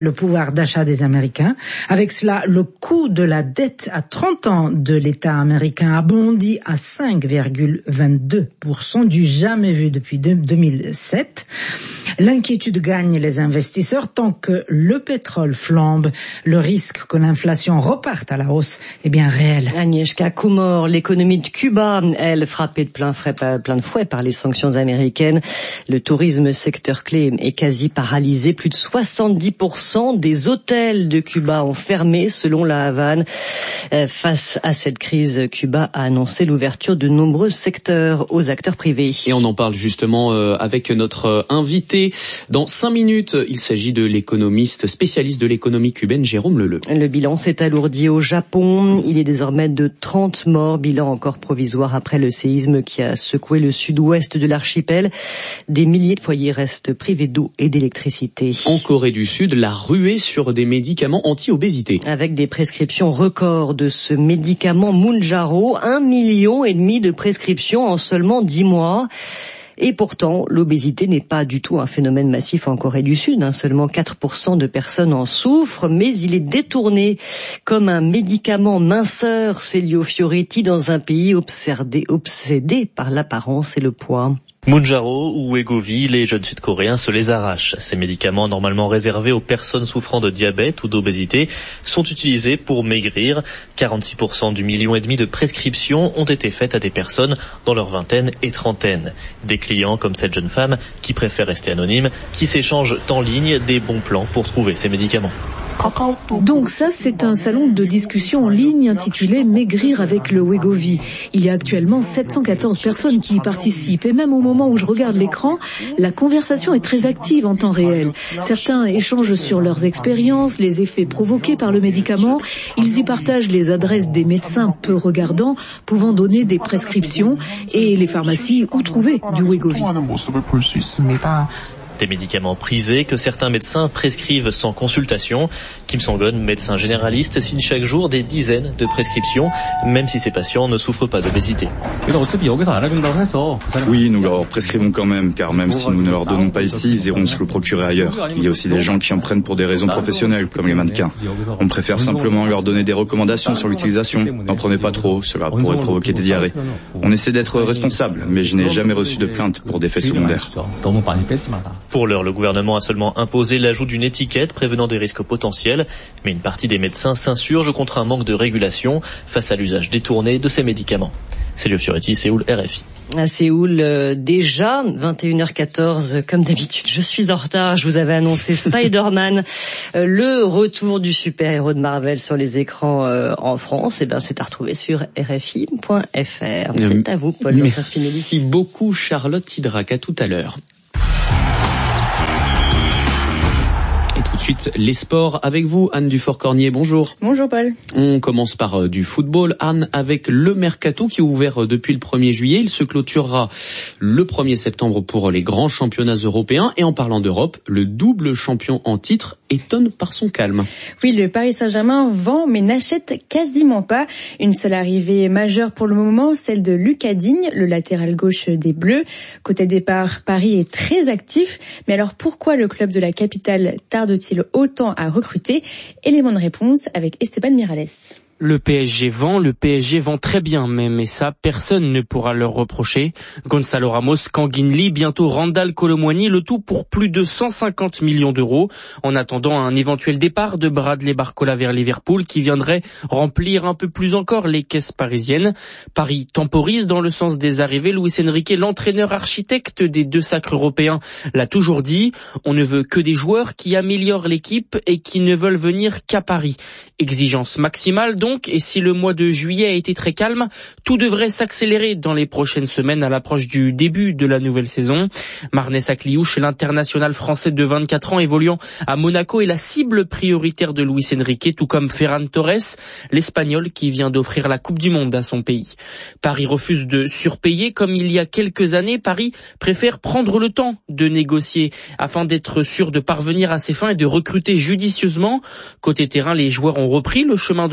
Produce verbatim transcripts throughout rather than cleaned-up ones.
le pouvoir d'achat des Américains. Avec cela, le coût de la dette à trente ans de l'État américain a bondi à cinq virgule vingt-deux pour cent, du jamais vu depuis deux mille sept. L'inquiétude gagne les investisseurs tant que le pétrole flambe. Le risque que l'inflation reparte à la hausse est bien réel. Agnieszka Kumor, l'économie de Cuba, elle, frappée de plein, frais, plein de fouet par les sanctions américaines. Le tourisme, secteur clé, est quasi paralysé. Plus de soixante-dix pour cent des hôtels de Cuba ont fermé, selon la Havane. Face à cette crise, Cuba a annoncé l'ouverture de nombreux secteurs aux acteurs privés. Et on en parle justement avec notre invité. Dans cinq minutes, il s'agit de l'économiste spécialiste de l'économie cubaine, Jérôme Leleu. Le bilan s'est alourdi au Japon. Il est désormais de trente morts, bilan encore provisoire après le séisme qui a secoué le sud-ouest de l'archipel. Des milliers de foyers restent privés d'eau et d'électricité. En Corée du Sud, la ruée sur des médicaments anti-obésité. Avec des prescriptions records de ce médicament Mounjaro, un million et demi de prescriptions en seulement dix mois. Et pourtant, l'obésité n'est pas du tout un phénomène massif en Corée du Sud. Hein. Seulement quatre pour cent de personnes en souffrent, mais il est détourné comme un médicament minceur, Celio Fioretti, dans un pays obsédé, obsédé par l'apparence et le poids. Mounjaro ou Wegovy, les jeunes Sud-Coréens se les arrachent. Ces médicaments normalement réservés aux personnes souffrant de diabète ou d'obésité sont utilisés pour maigrir. quarante-six pour cent du million et demi de prescriptions ont été faites à des personnes dans leur vingtaine et trentaine. Des clients comme cette jeune femme qui préfère rester anonyme, qui s'échangent en ligne des bons plans pour trouver ces médicaments. Donc ça, c'est un salon de discussion en ligne intitulé « Maigrir avec le Wegovy ». Il y a actuellement sept cent quatorze personnes qui y participent. Et même au moment où je regarde l'écran, la conversation est très active en temps réel. Certains échangent sur leurs expériences, les effets provoqués par le médicament. Ils y partagent les adresses des médecins peu regardants pouvant donner des prescriptions et les pharmacies où trouver du Wegovy. Des médicaments prisés que certains médecins prescrivent sans consultation. Kim Song-gon, médecin généraliste, signe chaque jour des dizaines de prescriptions, même si ces patients ne souffrent pas d'obésité. Oui, nous leur prescrivons quand même, car même si nous ne leur donnons pas ici, ils iront se le procurer ailleurs. Il y a aussi des gens qui en prennent pour des raisons professionnelles, comme les mannequins. On préfère simplement leur donner des recommandations sur l'utilisation. N'en prenez pas trop, cela pourrait provoquer des diarrhées. On essaie d'être responsable, mais je n'ai jamais reçu de plainte pour des effets secondaires. Pour l'heure, le gouvernement a seulement imposé l'ajout d'une étiquette prévenant des risques potentiels, mais une partie des médecins s'insurge contre un manque de régulation face à l'usage détourné de ces médicaments. Celio Fioretti, Séoul, R F I. À Séoul, euh, déjà, vingt et une heures quatorze, comme d'habitude, je suis en retard, je vous avais annoncé Spider-Man, euh, le retour du super-héros de Marvel sur les écrans euh, en France, et ben c'est à retrouver sur R F I point F R. C'est à vous, Paul. Merci beaucoup, Charlotte Hydrac, à tout à l'heure. Et tout de suite, les sports avec vous, Anne Dufort-Cornier, bonjour. Bonjour Paul. On commence par euh, du football, Anne, avec le Mercato qui est ouvert euh, depuis le premier juillet. Il se clôturera le premier septembre pour les grands championnats européens. Et en parlant d'Europe, le double champion en titre étonne par son calme. Oui, le Paris Saint-Germain vend mais n'achète quasiment pas. Une seule arrivée majeure pour le moment, celle de Lucas Digne, le latéral gauche des Bleus. Côté départ, Paris est très actif. Mais alors pourquoi le club de la capitale tarde-t-il autant à recruter? Élément de réponse avec Esteban Miralles. Le P S G vend, le P S G vend très bien même, et ça, personne ne pourra leur reprocher. Gonzalo Ramos, Kanguinli, bientôt Randal Colomwani, le tout pour plus de cent cinquante millions d'euros, en attendant un éventuel départ de Bradley Barcola vers Liverpool, qui viendrait remplir un peu plus encore les caisses parisiennes. Paris temporise dans le sens des arrivées. Luis Enrique, l'entraîneur architecte des deux sacres européens, l'a toujours dit. On ne veut que des joueurs qui améliorent l'équipe et qui ne veulent venir qu'à Paris. Exigence maximale donc. Et si le mois de juillet a été très calme, tout devrait s'accélérer dans les prochaines semaines à l'approche du début de la nouvelle saison. Marnès Akliouche, l'international français de vingt-quatre ans évoluant à Monaco, est la cible prioritaire de Luis Enrique, tout comme Ferran Torres, l'Espagnol qui vient d'offrir la Coupe du Monde à son pays. Paris refuse de surpayer. Comme il y a quelques années, Paris préfère prendre le temps de négocier afin d'être sûr de parvenir à ses fins et de recruter judicieusement. Côté terrain, les joueurs ont repris le chemin de l'entraînement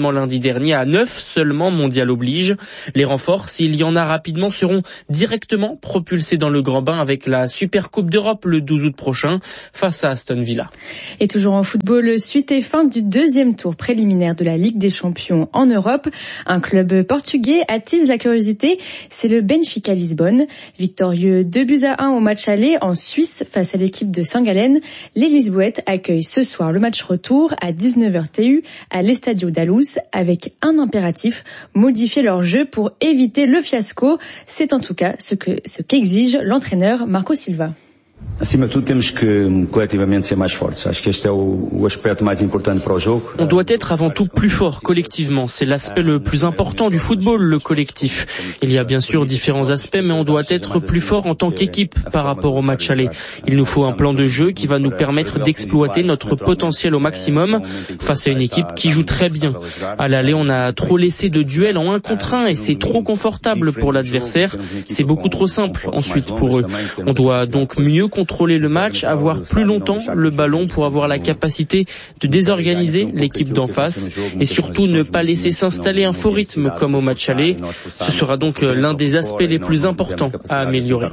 seulement lundi dernier à neuf, seulement mondial oblige. Les renforts, s'il y en a rapidement, seront directement propulsés dans le grand bain avec la Super Coupe d'Europe le douze août prochain face à Aston Villa. Et toujours en football, suite et fin du deuxième tour préliminaire de la Ligue des Champions en Europe. Un club portugais attise la curiosité, c'est le Benfica Lisbonne. Victorieux deux buts à un au match aller en Suisse face à l'équipe de Saint-Gallen, les Lisboètes accueillent ce soir le match retour à dix-neuf heures T U à l'Estadio da Luz avec un impératif, modifier leur jeu pour éviter le fiasco. C'est en tout cas ce que ce qu'exige l'entraîneur Marco Silva. Acima de tudo, temos que coletivamente ser mais fortes. Acho que este é o, o aspecto mais importante para o jogo. On doit être avant tout plus fort collectivement. C'est l'aspect le plus important du football, le collectif. Il y a bien sûr différents aspects, mais on doit être plus fort en tant qu'équipe par rapport au match aller. Il nous faut un plan de jeu qui va nous permettre d'exploiter notre potentiel au maximum face à une équipe qui joue très bien. À l'aller, on a trop laissé de duels en un contre un et c'est trop confortable pour l'adversaire. C'est beaucoup trop simple ensuite pour eux. On doit donc mieux contrôler le match, avoir plus longtemps le ballon pour avoir la capacité de désorganiser l'équipe d'en face et surtout ne pas laisser s'installer un faux rythme comme au match aller. Ce sera donc l'un des aspects les plus importants à améliorer.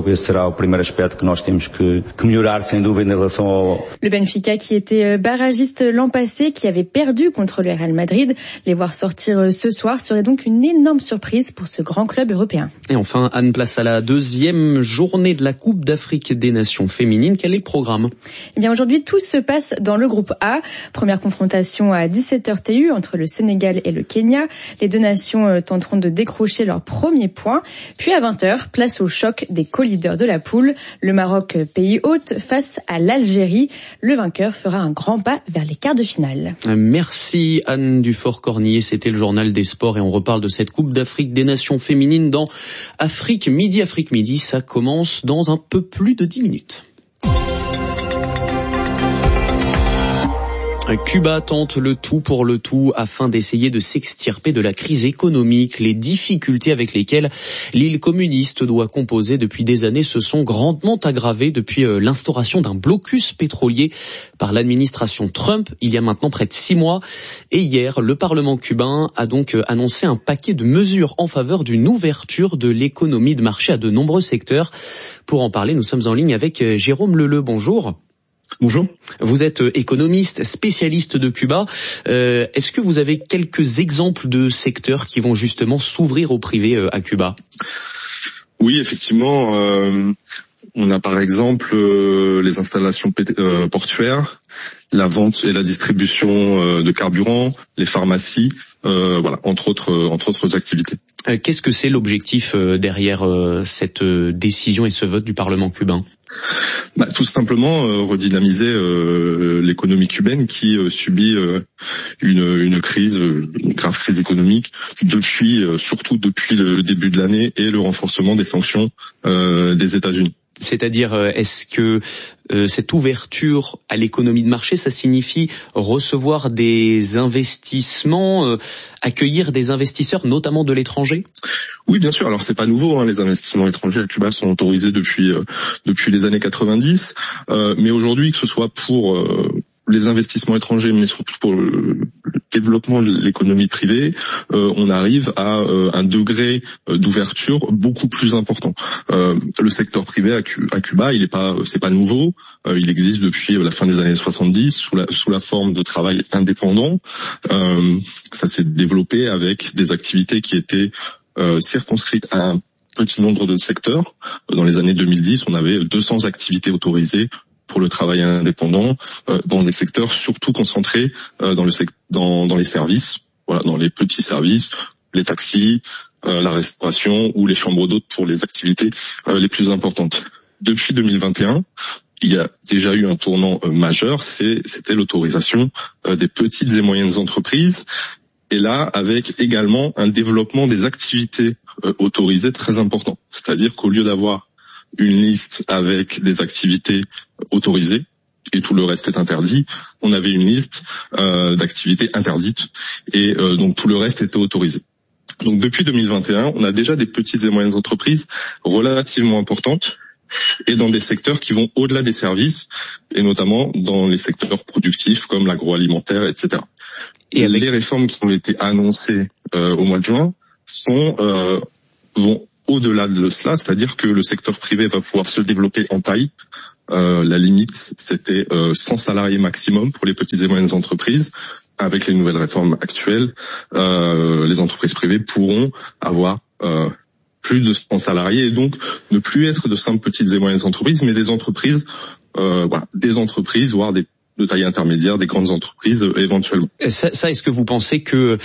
Le Benfica qui était barragiste l'an passé, qui avait perdu contre le Real Madrid, les voir sortir ce soir serait donc une énorme surprise pour ce grand club européen. Et enfin, Anne, place à la deuxième journée de la Coupe d'Afrique des Nations féminines. Quel est le programme ? Eh bien, aujourd'hui, tout se passe dans le groupe A. Première confrontation à dix-sept heures T U entre le Sénégal et le Kenya. Les deux nations tenteront de décrocher leur premier point. Puis à vingt heures, place au choc des co-leaders de la poule. Le Maroc, pays hôte, face à l'Algérie. Le vainqueur fera un grand pas vers les quarts de finale. Merci Anne Dufort-Cornier. C'était le journal des sports et on reparle de cette Coupe d'Afrique des Nations féminines dans Afrique Midi. Afrique Midi, ça commence dans un peu plus de dix minutes. Cuba tente le tout pour le tout afin d'essayer de s'extirper de la crise économique. Les difficultés avec lesquelles l'île communiste doit composer depuis des années se sont grandement aggravées depuis l'instauration d'un blocus pétrolier par l'administration Trump il y a maintenant près de six mois. Et hier, le Parlement cubain a donc annoncé un paquet de mesures en faveur d'une ouverture de l'économie de marché à de nombreux secteurs. Pour en parler, nous sommes en ligne avec Jérôme Leleu. Bonjour. Bonjour. Vous êtes économiste, spécialiste de Cuba. Euh, est-ce que vous avez quelques exemples de secteurs qui vont justement s'ouvrir au privé euh, à Cuba ? Oui, effectivement. Euh, on a par exemple euh, les installations pét- euh, portuaires, la vente et la distribution euh, de carburant, les pharmacies, euh, voilà, entre autres, euh, entre autres activités. Euh, qu'est-ce que c'est l'objectif euh, derrière euh, cette euh, décision et ce vote du Parlement cubain ? Bah, tout simplement euh, redynamiser euh, l'économie cubaine qui euh, subit euh, une, une crise, une grave crise économique depuis, euh, surtout depuis le début de l'année et le renforcement des sanctions euh, des États-Unis. C'est-à-dire, est-ce que euh, cette ouverture à l'économie de marché, ça signifie recevoir des investissements, euh, accueillir des investisseurs, notamment de l'étranger ? Oui, bien sûr. Alors, c'est pas nouveau. Hein, les investissements étrangers à Cuba sont autorisés depuis euh, depuis les années quatre-vingt-dix. Euh, mais aujourd'hui, que ce soit pour euh, les investissements étrangers, mais surtout pour le développement de l'économie privée, euh, on arrive à euh, un degré d'ouverture beaucoup plus important. Euh, le secteur privé à, Cu- à Cuba, il est pas, c'est pas nouveau. Euh, il existe depuis la fin des années soixante-dix sous la sous la forme de travail indépendant. Euh, ça s'est développé avec des activités qui étaient euh, circonscrites à un petit nombre de secteurs. Dans les années deux mille dix, on avait deux cents activités autorisées pour le travail indépendant euh, dans des secteurs surtout concentrés euh, dans le sec- dans, dans les services, voilà, dans les petits services, les taxis, euh, la restauration ou les chambres d'hôtes pour les activités euh, les plus importantes. Depuis deux mille vingt et un, il y a déjà eu un tournant euh, majeur, c'est, c'était l'autorisation euh, des petites et moyennes entreprises. Et là, avec également un développement des activités euh, autorisées très important. C'est-à-dire qu'au lieu d'avoir une liste avec des activités autorisées et tout le reste est interdit, on avait une liste euh, d'activités interdites et euh, donc tout le reste était autorisé. Donc depuis deux mille vingt et un, on a déjà des petites et moyennes entreprises relativement importantes et dans des secteurs qui vont au-delà des services et notamment dans les secteurs productifs comme l'agroalimentaire, et cetera. Et avec... les réformes qui ont été annoncées euh, au mois de juin sont euh, vont au-delà de cela, c'est-à-dire que le secteur privé va pouvoir se développer en taille. Euh, la limite, c'était euh, cent salariés maximum pour les petites et moyennes entreprises. Avec les nouvelles réformes actuelles, euh, les entreprises privées pourront avoir euh, plus de cent salariés et donc ne plus être de simples petites et moyennes entreprises, mais des entreprises, euh, voilà, des entreprises, voire des de taille intermédiaire, des grandes entreprises euh, éventuellement. Ça, ça, est-ce que vous pensez que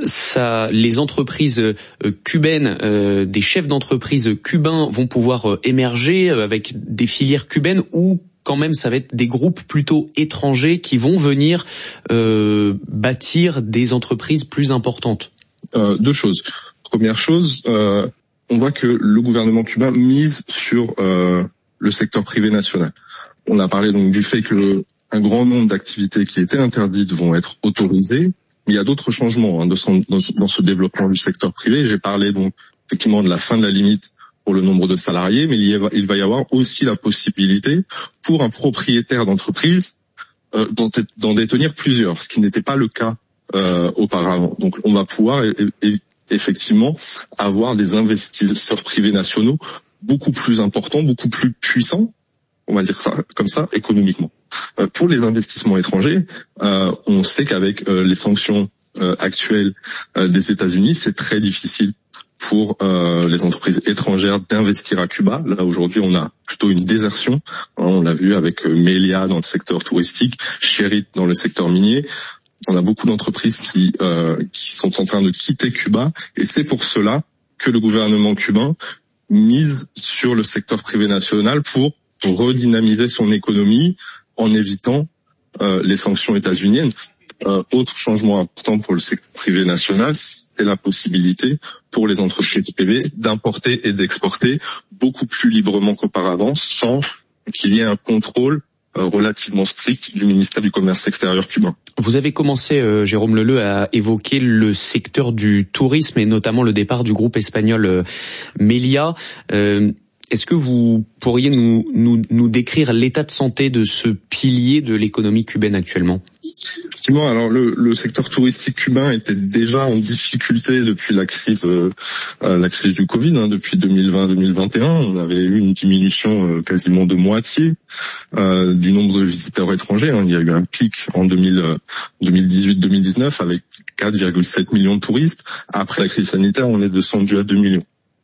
ça, les entreprises euh, cubaines, euh, des chefs d'entreprise cubains vont pouvoir euh, émerger euh, avec des filières cubaines, ou quand même ça va être des groupes plutôt étrangers qui vont venir euh, bâtir des entreprises plus importantes? euh, Deux choses. Première chose, euh, on voit que le gouvernement cubain mise sur euh, le secteur privé national. On a parlé donc du fait que le un grand nombre d'activités qui étaient interdites vont être autorisées, mais il y a d'autres changements hein, de son, dans, dans ce développement du secteur privé. J'ai parlé donc effectivement de la fin de la limite pour le nombre de salariés, mais il, y a, il va y avoir aussi la possibilité pour un propriétaire d'entreprise euh, d'en, d'en détenir plusieurs, ce qui n'était pas le cas euh, auparavant. Donc on va pouvoir et, et, effectivement avoir des investisseurs privés nationaux beaucoup plus importants, beaucoup plus puissants, on va dire ça comme ça, économiquement. Euh, pour les investissements étrangers, euh, on sait qu'avec euh, les sanctions euh, actuelles euh, des États-Unis, c'est très difficile pour euh, les entreprises étrangères d'investir à Cuba. Là, aujourd'hui, on a plutôt une désertion. Hein, on l'a vu avec euh, Melia dans le secteur touristique, Cherit dans le secteur minier. On a beaucoup d'entreprises qui, euh, qui sont en train de quitter Cuba, et c'est pour cela que le gouvernement cubain mise sur le secteur privé national pour redynamiser son économie en évitant euh, les sanctions états-uniennes. Euh, autre changement important pour le secteur privé national, c'est la possibilité pour les entreprises privées d'importer et d'exporter beaucoup plus librement qu'auparavant, sans qu'il y ait un contrôle euh, relativement strict du ministère du Commerce extérieur cubain. Vous avez commencé, euh, Jérôme Leleu, à évoquer le secteur du tourisme et notamment le départ du groupe espagnol euh, Melia. Euh, Est-ce que vous pourriez nous, nous, nous décrire l'état de santé de ce pilier de l'économie cubaine actuellement? Effectivement, alors le, le secteur touristique cubain était déjà en difficulté depuis la crise, euh, la crise du Covid, hein, depuis deux mille vingt deux mille vingt et un. On avait eu une diminution euh, quasiment de moitié euh, du nombre de visiteurs étrangers. Hein. Il y a eu un pic en deux mille dix-huit deux mille dix-neuf avec quatre virgule sept millions de touristes. Après la crise sanitaire, on est descendu à deux millions.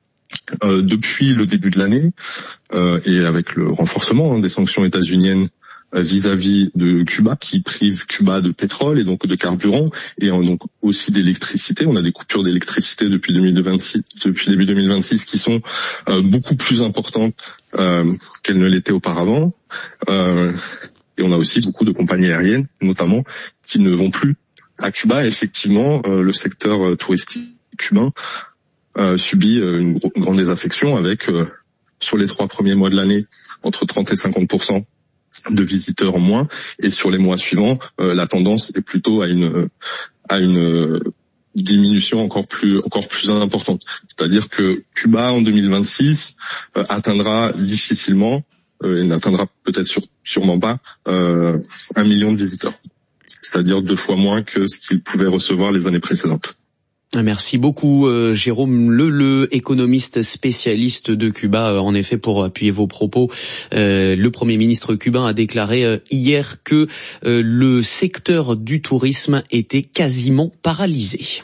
Euh, depuis le début de l'année, euh, et avec le renforcement hein, des sanctions états-uniennes euh, vis-à-vis de Cuba, qui prive Cuba de pétrole et donc de carburant, et euh, donc aussi d'électricité. On a des coupures d'électricité depuis deux mille vingt-six, depuis début deux mille vingt-six, qui sont euh, beaucoup plus importantes euh, qu'elles ne l'étaient auparavant. Euh, et on a aussi beaucoup de compagnies aériennes, notamment, qui ne vont plus à Cuba. Et effectivement, euh, le secteur euh, touristique cubain Euh, subit euh, une, une grande désaffection avec, euh, sur les trois premiers mois de l'année, entre trente et cinquante pour cent de visiteurs en moins, et sur les mois suivants, euh, la tendance est plutôt à une à une euh, diminution encore plus encore plus importante. C'est-à-dire que Cuba en deux mille vingt-six euh, atteindra difficilement euh, et n'atteindra peut-être sur, sûrement pas euh, un million de visiteurs. C'est-à-dire deux fois moins que ce qu'il pouvait recevoir les années précédentes. Merci beaucoup euh, Jérôme Leleu, économiste spécialiste de Cuba. Euh, en effet, pour appuyer vos propos, euh, le Premier ministre cubain a déclaré euh, hier que euh, le secteur du tourisme était quasiment paralysé.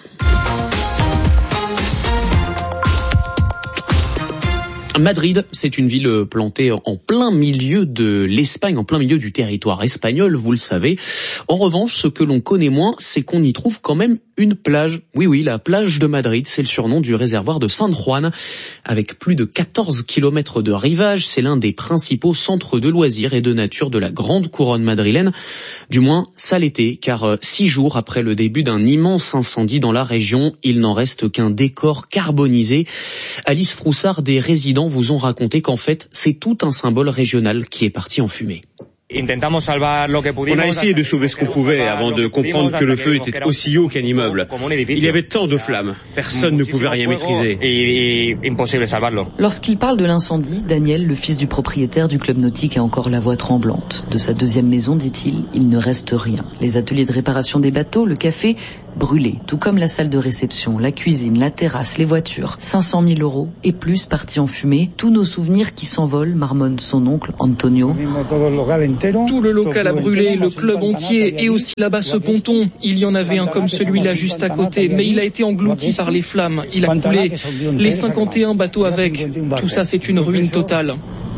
Madrid, c'est une ville plantée en plein milieu de l'Espagne, en plein milieu du territoire espagnol, vous le savez. En revanche, ce que l'on connaît moins, c'est qu'on y trouve quand même une plage. Oui, oui, la plage de Madrid, c'est le surnom du réservoir de San Juan. Avec plus de quatorze kilomètres de rivage, c'est l'un des principaux centres de loisirs et de nature de la grande couronne madrilène. Du moins, ça l'était, car euh, six jours après le début d'un immense incendie dans la région, il n'en reste qu'un décor carbonisé. Alice Froussard, des résidents vous ont raconté qu'en fait, c'est tout un symbole régional qui est parti en fumée. On a essayé de sauver ce qu'on pouvait avant de comprendre que le feu était aussi haut qu'un immeuble. Il y avait tant de flammes, personne ne pouvait rien maîtriser. Lorsqu'il parle de l'incendie, Daniel, le fils du propriétaire du club nautique, a encore la voix tremblante. De sa deuxième maison, dit-il, il ne reste rien. Les ateliers de réparation des bateaux, le café, brûlés, tout comme la salle de réception, la cuisine, la terrasse, les voitures. cinq cent mille euros et plus partis en fumée. Tous nos souvenirs qui s'envolent, marmonne son oncle Antonio. Tout le local a brûlé, le club entier et aussi là-bas ce ponton. Il y en avait un comme celui-là juste à côté, mais il a été englouti par les flammes. Il a coulé. Les cinquante et un bateaux avec. Tout ça, c'est une ruine totale.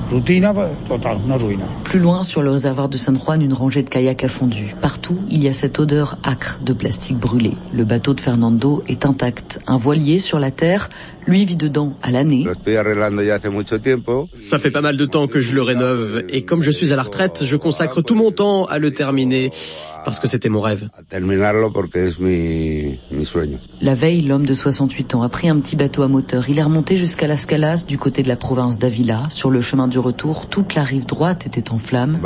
Plus loin, sur le réservoir de San Juan, une rangée de kayaks a fondu. Partout, il y a cette odeur âcre de plastique brûlé. Le bateau de Fernando est intact. Un voilier sur la terre, lui vit dedans à l'année. Ça fait pas mal de temps que je le rénove. Et comme je suis à la retraite, je consacre tout mon temps à le terminer. Parce que c'était mon rêve. La veille, l'homme de soixante-huit ans a pris un petit bateau à moteur. Il est remonté jusqu'à Las Calas, du côté de la province d'Ávila. Sur le chemin du retour, toute la rive droite était en flammes.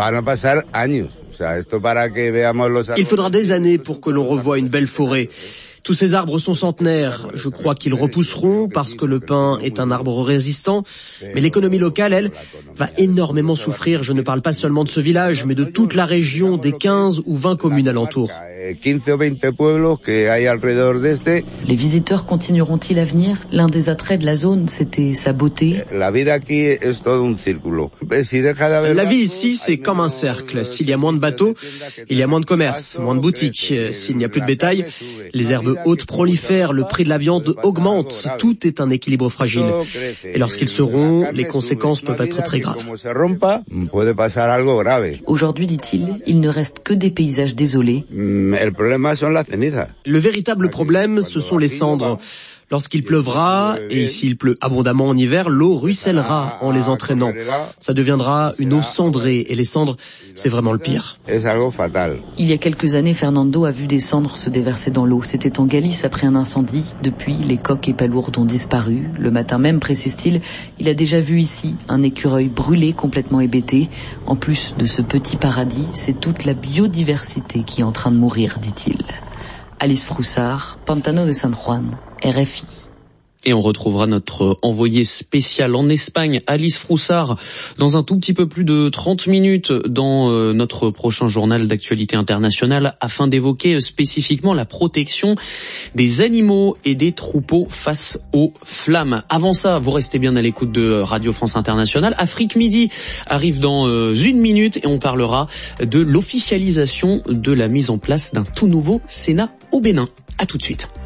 Il faudra des années pour que l'on revoie une belle forêt. Tous ces arbres sont centenaires. Je crois qu'ils repousseront parce que le pin est un arbre résistant. Mais l'économie locale, elle, va énormément souffrir. Je ne parle pas seulement de ce village, mais de toute la région, des quinze ou vingt communes alentours. Les visiteurs continueront-ils à venir? L'un des attraits de la zone, c'était sa beauté. La vie ici, c'est comme un cercle. S'il y a moins de bateaux, il y a moins de commerce, moins de boutiques. S'il n'y a plus de bétail, les herbes hautes prolifèrent, le prix de la viande augmente. Tout est un équilibre fragile. Et lorsqu'ils se rompent, les conséquences peuvent être très graves. Aujourd'hui, dit-il, il ne reste que des paysages désolés. Le véritable problème, ce sont les cendres. Lorsqu'il pleuvra, et s'il pleut abondamment en hiver, l'eau ruissellera en les entraînant. Ça deviendra une eau cendrée, et les cendres, c'est vraiment le pire. Il y a quelques années, Fernando a vu des cendres se déverser dans l'eau. C'était en Galice après un incendie. Depuis, les coques et palourdes ont disparu. Le matin même, précise-t-il, il a déjà vu ici un écureuil brûlé, complètement hébété. En plus de ce petit paradis, c'est toute la biodiversité qui est en train de mourir, dit-il. Alice Froussard, Pantano de San Juan, R F I. Et on retrouvera notre envoyé spécial en Espagne, Alice Froussard, dans un tout petit peu plus de trente minutes dans euh, notre prochain journal d'actualité internationale afin d'évoquer spécifiquement la protection des animaux et des troupeaux face aux flammes. Avant ça, vous restez bien à l'écoute de Radio France Internationale. Afrique Midi arrive dans euh, une minute et on parlera de l'officialisation de la mise en place d'un tout nouveau Sénat au Bénin. À tout de suite.